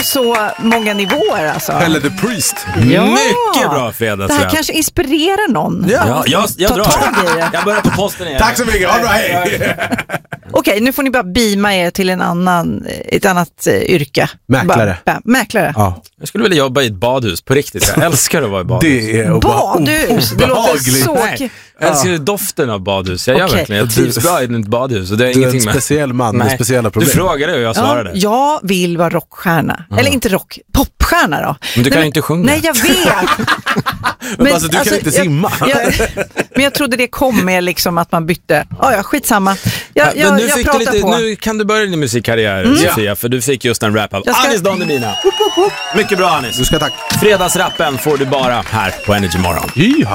på så många nivåer alltså. Eller The Priest. Ja. Mycket bra fredagsrap. Det här kanske inspirerar någon. Ja, jag Ta drar. tag i det. Jag börjar på posten igen. Tack så mycket, ha bra, hej! Okej, nu får ni bara beama er till ett annat yrke. Mäklare. Mäklare. Ja. Jag skulle vilja jobba i ett badhus, på riktigt. Jag älskar att vara i badhus. Det är Badhus, det låter obehagligt. så... Nej, jag älskar doften av badhus. Jag gör Okej. verkligen. Jag trivs bra i ett badhus. Och det är Du är en ingenting med... speciell man med Nej. speciella problem. Du frågade och jag svarade. Jag vill vara rockstjärna. Eller inte rock, popstjärna då. Men du kan ju inte sjunga. Nej, jag vet. Men alltså, du kan inte simma. Men jag trodde det kom med liksom att man bytte. Ja, skitsamma. Jag pratar på. Nu kan du börja din musikkarriär, Sofia, för du fick just en rap av Anis Don Demina. Mycket bra, Anis. Du ska tack. Fredagsrappen får du bara här på Energy Morgon. Ja.